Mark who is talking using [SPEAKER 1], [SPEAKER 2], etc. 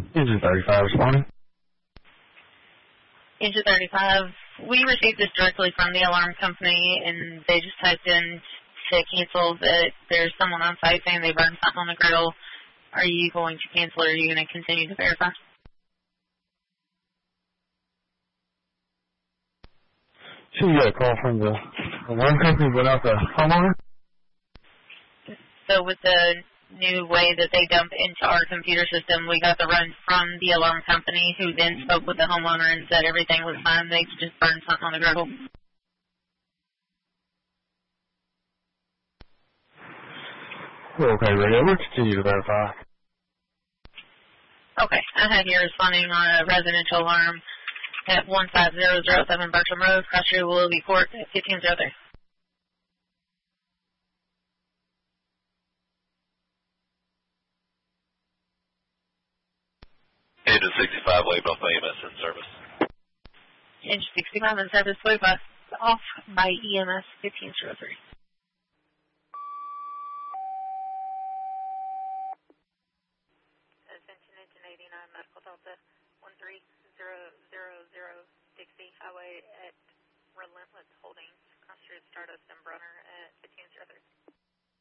[SPEAKER 1] Engine 35 responding.
[SPEAKER 2] Engine 35, we received this directly from the alarm company, and they just typed in to cancel that there's someone on site saying they burned something on the grill. Are you going to cancel, or are you going to continue to verify?
[SPEAKER 1] Should we get a call from the alarm company without the homeowner?
[SPEAKER 2] So with the new way that they dump into our computer system, we got the run from the alarm company, who then spoke with the homeowner and said everything was fine. They just burned something on the griddle.
[SPEAKER 1] Okay, radio. We'll continue to verify.
[SPEAKER 2] Okay, I have you responding on a residential alarm at 15007 Bertram Road, Cross-Street, Willoughby Court at 1503.
[SPEAKER 3] Engine 65, wave off by EMS in service.
[SPEAKER 2] Engine 65 in service, wave off by EMS 1503.
[SPEAKER 4] Attention, Engine 89, Medical Delta 13000 Dixie Highway at Relentless Holdings, Cross Street, Stardust, and Brunner